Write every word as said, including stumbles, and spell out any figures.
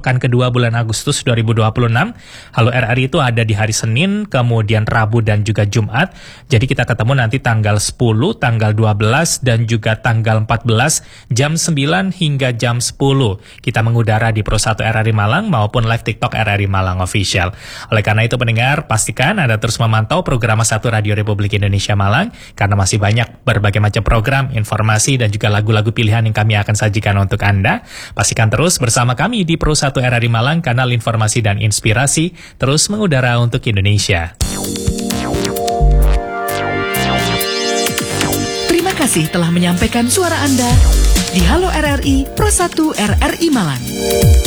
pekan kedua bulan Agustus dua ribu dua puluh enam. Halo R R I itu ada di hari Senin, kemudian Rabu dan juga Jumat. Jadi kita ketemu nanti tanggal sepuluh, tanggal dua belas, dan juga tanggal empat belas jam sembilan hingga jam sepuluh. Kita mengudara di Pro satu R R I Malang maupun live TikTok R R I Malang Official. Oleh karena itu pendengar, pastikan Anda terus memantau program satu Radio Republik Indonesia Malang, karena masih banyak berbagai macam program, informasi, dan juga lagu-lagu pilihan yang kami akan sajikan untuk Anda. Pastikan terus bersama kami di Pro satu R R I Malang, kanal informasi dan inspirasi, terus mengudara untuk Indonesia. Terima kasih telah menyampaikan suara Anda di Halo R R I Pro satu R R I Malang.